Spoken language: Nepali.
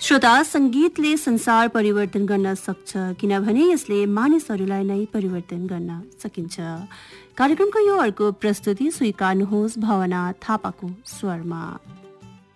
श्रोता, संगीतले संसार परिवर्तन गर्न सक्छ किनभने यसले मानिसहरूलाई नै परिवर्तन गर्न सकिन्छ। कार्यक्रमको यो अर्को प्रस्तुति स्वीकार्नुहोस् भावना थापाको स्वरमा।